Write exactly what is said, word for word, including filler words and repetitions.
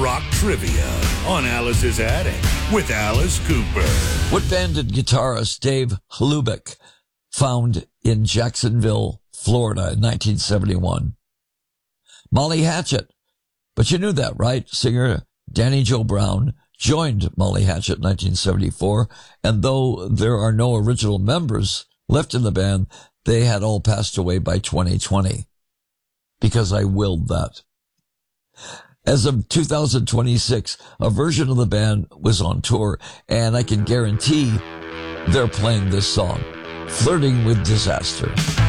rock trivia on Alice's Attic with Alice Cooper. What band did guitarist Dave Hlubuck found in Jacksonville, Florida in nineteen seventy-one? Molly Hatchet. But you knew that, right? Singer Danny Joe Brown joined Molly Hatchet in nineteen seventy-four, and though there are no original members left in the band, they had all passed away by twenty twenty, because I willed that. As of two thousand twenty-six, a version of the band was on tour, and I can guarantee they're playing this song, Flirting with Disaster.